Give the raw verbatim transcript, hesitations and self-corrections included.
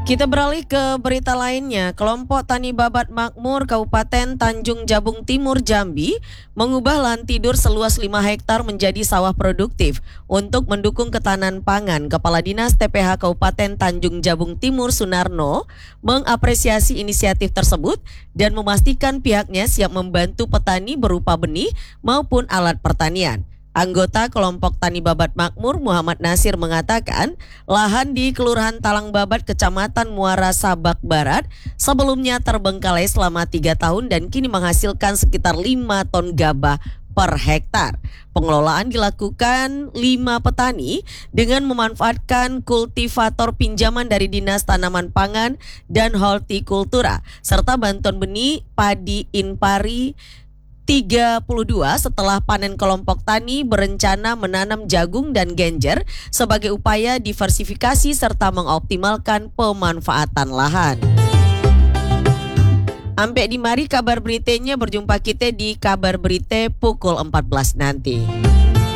Kita beralih ke berita lainnya. Kelompok Tani Babat Makmur Kabupaten Tanjung Jabung Timur Jambi mengubah lahan tidur seluas lima hektar menjadi sawah produktif untuk mendukung ketahanan pangan. Kepala Dinas T P H Kabupaten Tanjung Jabung Timur Sunarno mengapresiasi inisiatif tersebut dan memastikan pihaknya siap membantu petani berupa benih maupun alat pertanian. Anggota kelompok Tani Babat Makmur Muhammad Nasir mengatakan lahan di Kelurahan Talang Babat Kecamatan Muara Sabak Barat sebelumnya terbengkalai selama tiga tahun dan kini menghasilkan sekitar lima ton gabah per hektar. Pengelolaan dilakukan lima petani dengan memanfaatkan kultivator pinjaman dari Dinas Tanaman Pangan dan Hortikultura serta bantuan benih padi Inpari tiga puluh dua. Setelah panen, kelompok tani berencana menanam jagung dan genjer sebagai upaya diversifikasi serta mengoptimalkan pemanfaatan lahan. Sampai di mari kabar beritanya, berjumpa kita di kabar berita pukul empat belas nanti.